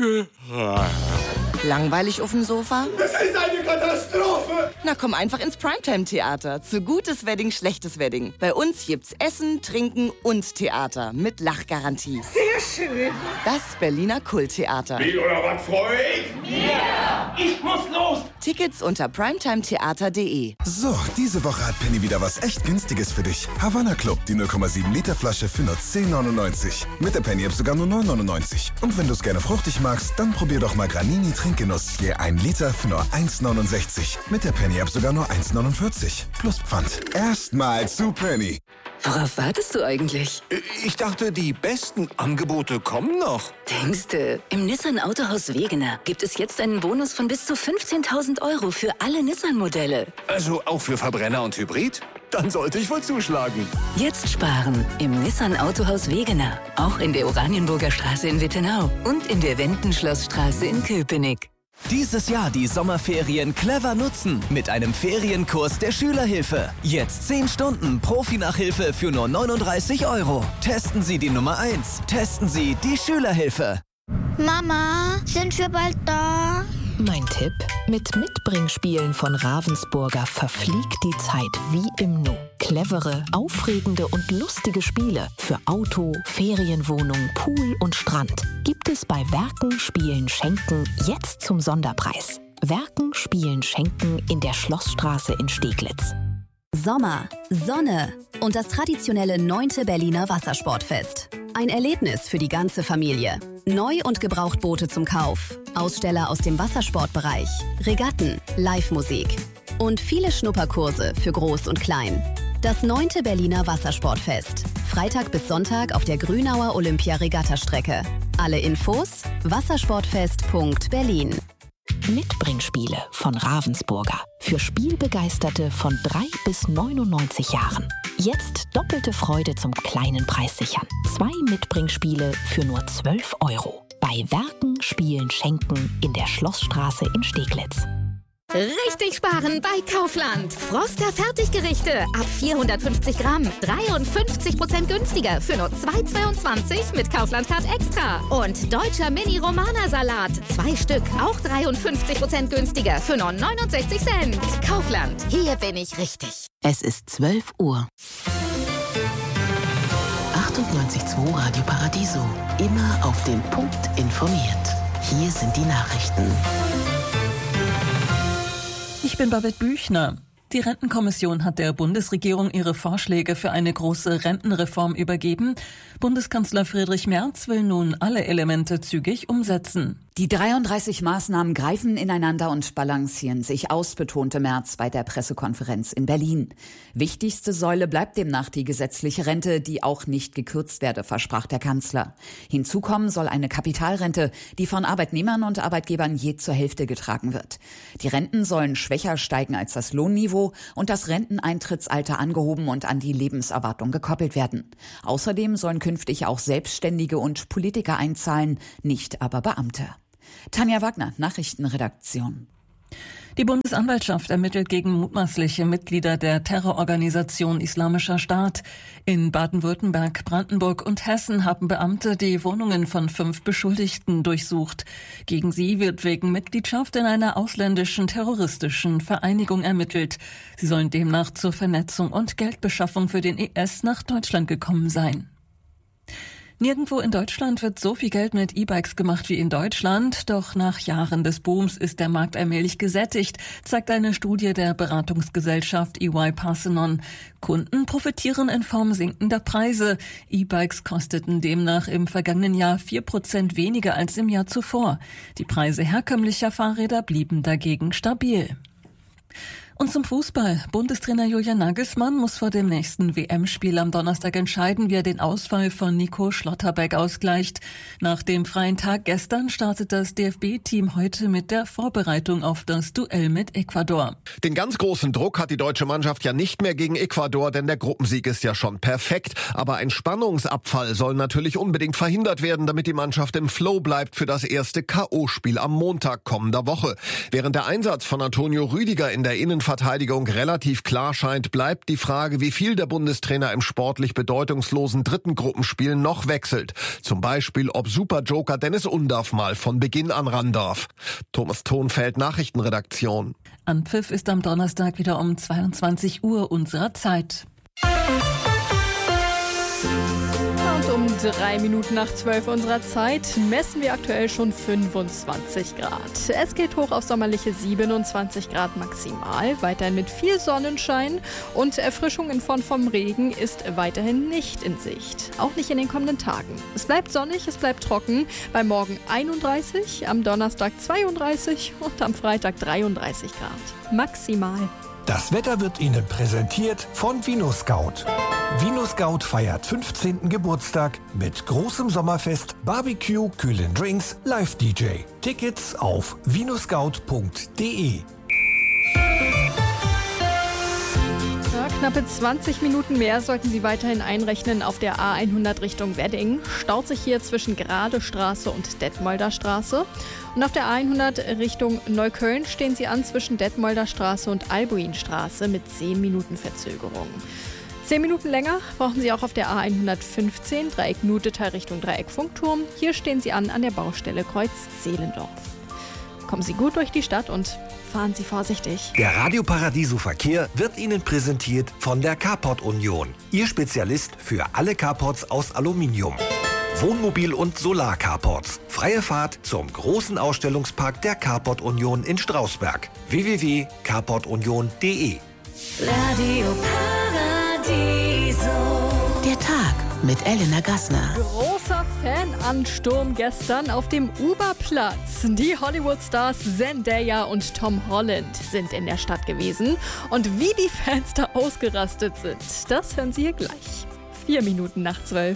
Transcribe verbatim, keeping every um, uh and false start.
Langweilig auf dem Sofa? Das ist eine Katastrophe! Na komm einfach ins Primetime-Theater. Zu gutes Wedding, schlechtes Wedding. Bei uns gibt's Essen, Trinken und Theater mit Lachgarantie. Sehr schön. Das Berliner Kulttheater. Wie oder was, freue ich? Yeah. Ich muss los. Tickets unter primetimetheater punkt de. So, diese Woche hat Penny wieder was echt Günstiges für dich. Havana Club, die null Komma sieben Liter Flasche für nur zehn neunundneunzig. Mit der Penny App sogar nur neun neunundneunzig. Und wenn du es gerne fruchtig magst, dann probier doch mal Granini Trinkgenuss. Je ein Liter für nur eins neunundsechzig. Mit der Penny App sogar nur eins neunundvierzig. Plus Pfand. Erstmal zu Penny. Worauf wartest du eigentlich? Ich dachte, die besten Angebote kommen noch. Denkste, im Nissan Autohaus Wegener gibt es jetzt einen Bonus von bis zu fünfzehntausend Euro für alle Nissan-Modelle. Also auch für Verbrenner und Hybrid? Dann sollte ich wohl zuschlagen. Jetzt sparen im Nissan Autohaus Wegener. Auch in der Oranienburger Straße in Wittenau und in der Wendenschlossstraße in Köpenick. Dieses Jahr die Sommerferien clever nutzen mit einem Ferienkurs der Schülerhilfe. Jetzt zehn Stunden Profi-Nachhilfe für nur neununddreißig Euro. Testen Sie die Nummer eins. Testen Sie die Schülerhilfe. Mama, sind wir bald da? Mein Tipp: Mit Mitbringspielen von Ravensburger verfliegt die Zeit wie im Nu. Clevere, aufregende und lustige Spiele für Auto, Ferienwohnung, Pool und Strand gibt es bei Werken, Spielen, Schenken jetzt zum Sonderpreis. Werken, Spielen, Schenken in der Schlossstraße in Steglitz. Sommer, Sonne und das traditionelle neunte Berliner Wassersportfest. Ein Erlebnis für die ganze Familie. Neu- und Gebrauchtboote zum Kauf, Aussteller aus dem Wassersportbereich, Regatten, Live-Musik und viele Schnupperkurse für Groß und Klein. Das neunte Berliner Wassersportfest. Freitag bis Sonntag auf der Grünauer Olympia-Regattastrecke. Alle Infos wassersportfest punkt berlin. Mitbringspiele von Ravensburger. Für Spielbegeisterte von drei bis neunundneunzig Jahren. Jetzt doppelte Freude zum kleinen Preis sichern. Zwei Mitbringspiele für nur zwölf Euro. Bei Werken, Spielen, Schenken in der Schlossstraße in Steglitz. Richtig sparen bei Kaufland. Froster Fertiggerichte ab vierhundertfünfzig Gramm. dreiundfünfzig Prozent günstiger für nur zwei Euro zweiundzwanzig mit Kaufland Card Extra. Und deutscher Mini-Romana-Salat. Zwei Stück, auch dreiundfünfzig Prozent günstiger für nur neunundsechzig Cent. Kaufland, hier bin ich richtig. Es ist zwölf Uhr. achtundneunzig Komma zwei Radio Paradiso. Immer auf den Punkt informiert. Hier sind die Nachrichten. Ich bin Babette Büchner. Die Rentenkommission hat der Bundesregierung ihre Vorschläge für eine große Rentenreform übergeben. Bundeskanzler Friedrich Merz will nun alle Elemente zügig umsetzen. Die dreiunddreißig Maßnahmen greifen ineinander und balancieren sich aus, betonte Merz bei der Pressekonferenz in Berlin. Wichtigste Säule bleibt demnach die gesetzliche Rente, die auch nicht gekürzt werde, versprach der Kanzler. Hinzu kommen soll eine Kapitalrente, die von Arbeitnehmern und Arbeitgebern je zur Hälfte getragen wird. Die Renten sollen schwächer steigen als das Lohnniveau und das Renteneintrittsalter angehoben und an die Lebenserwartung gekoppelt werden. Außerdem sollen künftig auch Selbstständige und Politiker einzahlen, nicht aber Beamte. Tanja Wagner, Nachrichtenredaktion. Die Bundesanwaltschaft ermittelt gegen mutmaßliche Mitglieder der Terrororganisation Islamischer Staat. In Baden-Württemberg, Brandenburg und Hessen haben Beamte die Wohnungen von fünf Beschuldigten durchsucht. Gegen sie wird wegen Mitgliedschaft in einer ausländischen terroristischen Vereinigung ermittelt. Sie sollen demnach zur Vernetzung und Geldbeschaffung für den I S nach Deutschland gekommen sein. Nirgendwo in Deutschland wird so viel Geld mit E-Bikes gemacht wie in Deutschland. Doch nach Jahren des Booms ist der Markt allmählich gesättigt, zeigt eine Studie der Beratungsgesellschaft E Y Parthenon. Kunden profitieren in Form sinkender Preise. E-Bikes kosteten demnach im vergangenen Jahr vier Prozent weniger als im Jahr zuvor. Die Preise herkömmlicher Fahrräder blieben dagegen stabil. Und zum Fußball. Bundestrainer Julian Nagelsmann muss vor dem nächsten W M-Spiel am Donnerstag entscheiden, wie er den Ausfall von Nico Schlotterbeck ausgleicht. Nach dem freien Tag gestern startet das D F B-Team heute mit der Vorbereitung auf das Duell mit Ecuador. Den ganz großen Druck hat die deutsche Mannschaft ja nicht mehr gegen Ecuador, denn der Gruppensieg ist ja schon perfekt. Aber ein Spannungsabfall soll natürlich unbedingt verhindert werden, damit die Mannschaft im Flow bleibt für das erste K O-Spiel am Montag kommender Woche. Während der Einsatz von Antonio Rüdiger in der Innenverteidigung Innenverteidigung relativ klar scheint, bleibt die Frage, wie viel der Bundestrainer im sportlich bedeutungslosen dritten Gruppenspiel noch wechselt. Zum Beispiel, ob Superjoker Dennis Undaff mal von Beginn an ran darf. Thomas Thonfeld, Nachrichtenredaktion. Anpfiff ist am Donnerstag wieder um zweiundzwanzig Uhr unserer Zeit. Und um drei Minuten nach zwölf unserer Zeit messen wir aktuell schon fünfundzwanzig Grad. Es geht hoch auf sommerliche siebenundzwanzig Grad maximal, weiterhin mit viel Sonnenschein und Erfrischung in Form vom Regen ist weiterhin nicht in Sicht. Auch nicht in den kommenden Tagen. Es bleibt sonnig, es bleibt trocken. Bei morgen einunddreißig, am Donnerstag zweiunddreißig und am Freitag dreiunddreißig Grad. Maximal. Das Wetter wird Ihnen präsentiert von VinoScout. VinoScout feiert fünfzehnten Geburtstag mit großem Sommerfest, Barbecue, kühlen Drinks, Live-D J. Tickets auf vinoscout punkt de. Ja, knappe zwanzig Minuten mehr sollten Sie weiterhin einrechnen auf der A hundert Richtung Wedding. Staut sich hier zwischen Gradestraße und Detmolder Straße. Und auf der A hundert Richtung Neukölln stehen Sie an zwischen Detmolder Straße und Albuinstraße mit zehn Minuten Verzögerung. zehn Minuten länger brauchen Sie auch auf der A hundertfünfzehn Dreieck Nutetal Richtung Dreieck Funkturm. Hier stehen Sie an an der Baustelle Kreuz Zehlendorf. Kommen Sie gut durch die Stadt und fahren Sie vorsichtig. Der Radio Paradiso Verkehr wird Ihnen präsentiert von der Carport Union. Ihr Spezialist für alle Carports aus Aluminium. Wohnmobil- und Solar-Carports. Freie Fahrt zum großen Ausstellungspark der Carport Union in Strausberg. w w w punkt carport union punkt de. Radio Paradiso. Der Tag mit Elena Gassner. Großer Fanansturm gestern auf dem Uberplatz. Die Hollywood-Stars Zendaya und Tom Holland sind in der Stadt gewesen. Und wie die Fans da ausgerastet sind, das hören Sie hier gleich. Vier Minuten nach zwölf.